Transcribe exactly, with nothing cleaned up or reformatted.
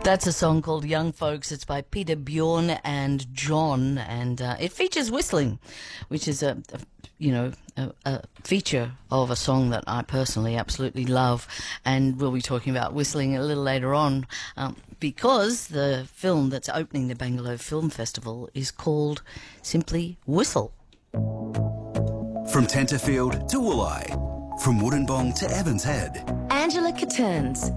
That's a song called Young Folks. It's by Peter Bjorn and John, and uh, it features whistling, which is a, a you know, a, a feature of a song that I personally absolutely love, and we'll be talking about whistling a little later on, um, because the film that's opening the Bangalore Film Festival is called simply Whistle. From Tenterfield to Wooleye, from Wollongong to Evans Head. Angela Catterns.